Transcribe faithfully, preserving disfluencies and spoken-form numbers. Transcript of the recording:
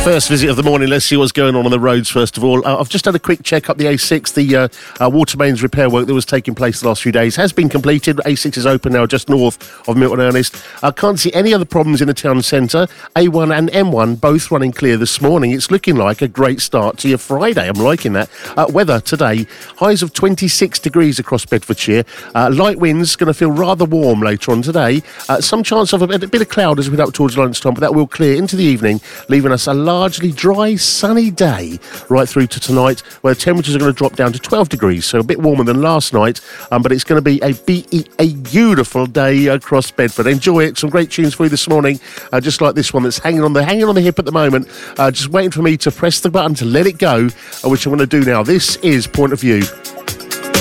First visit of the morning, let's see what's going on on the roads first of all. Uh, I've just had a quick check up the A six. The uh, uh, water mains repair work that was taking place the last few days has been completed. A six is open now just north of Milton Ernest. I can't see any other problems in the town centre. A one and M one both running clear this morning. It's looking like a great start to your Friday. I'm liking that. Uh, weather today, highs of twenty-six degrees across Bedfordshire. Uh, light winds, going to feel rather warm later on today. Uh, some chance of a bit, a bit of cloud as we head up towards lunchtime, but that will clear into the evening, leaving us a largely dry, sunny day right through to tonight, where temperatures are going to drop down to twelve degrees, so a bit warmer than last night, um, but it's going to be a, be- a beautiful day across Bedford. Enjoy it. Some great tunes for you this morning, uh, just like this one that's hanging on the hanging on the hip at the moment, uh, just waiting for me to press the button to let it go, uh, which I'm going to do now. This is Point of View.